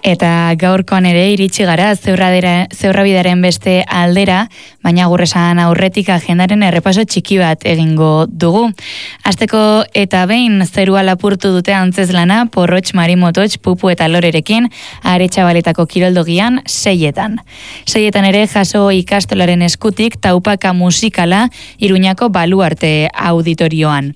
Eta gaurkoan ere iritsi gara Zeurrabidaren beste aldera, baina gurresan aurretik agendaren errepaso txiki bat egingo dugu. Hasteko eta behin zerua lapurtu dute antzezlana Porrotx Marimotots Pupu eta Lorerekin Aretxabaletako kiroldogian 6etan. 6etan ere jaso ikastolaren eskutik taupaka musikala Iruñako Baluarte auditorioan.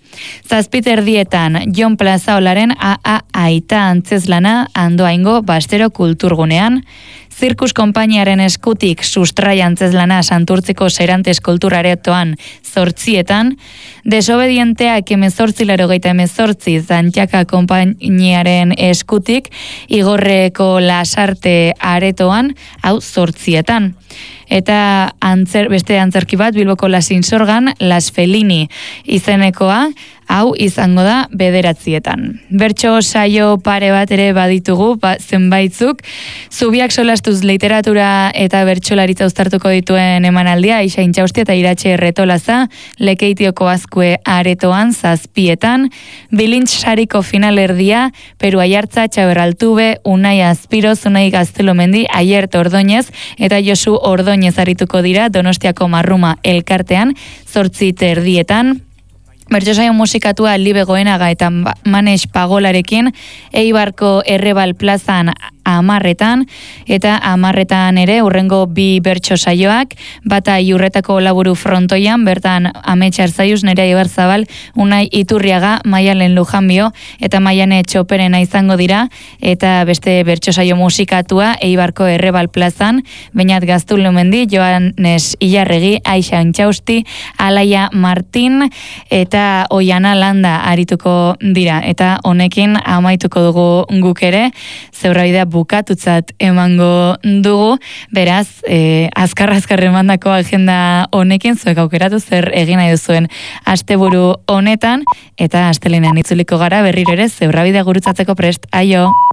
7:30 Jon Plazaolaren AA Aita antzezlana Andoaingo Bastero kulturgunean, Zirkus konpainiaren eskutik Sustrai antzezlana Santurtziko Serantes kulturaretoan 8etan, Desobedienteak 1888 Zantxaka konpainiaren eskutik Igorreko Lasarte aretoan, hau 8etan. Eta beste antzerki bat Bilboko Lasinsorgan Las Felini izenekoa, hau izango da 9etan. Bertso saio pare bat ere baditugu, zenbaitzuk. Zubiak solastuz literatura eta bertsolaritza uztartuko dituen emanaldia, Aixa Intxausti eta Iratxe Erretolaza, Lekeitioko Azkue aretoan 7etan, Bilintx sariko finalerdia, Peru Aiartza, Txaberraltube, Unai Azpiroz, Unai Gaztelomendi, Aiert Ordóñez eta Josu Ordóñez arituko dira Donostiako Marruma elkartean 8:30. Bertsosaio musikatua Libe Goenaga eta Manex Pagolarekin Eibarko Errebal plazan 10etan, eta 10etan ere urrengo bi bertsosaioak, bata Iurretako Laburu frontoian, bertan Ametxar Zaiuz, Nerea Ibarzabal, Unai Iturriaga, Maialen Lujanbio eta Maiane Txoperena izango dira, eta beste bertsosaio musikatua Eibarko Errebal plazan, Beñat Gaztulumendi, Joanes Ilarregi, Aixa Intxausti, Alaia Martin eta Oiana Landa arituko dira, eta honekin amaituko dugu guk ere, Zeurrabidea bukatutzat emango dugu, beraz, azkar emandako agenda honekin, zuek aukeratu zer egin nahi duzuen asteburu honetan, eta astelehenean itzuliko gara berriro ere Zeurrabidea gurutzatzeko prest, aio!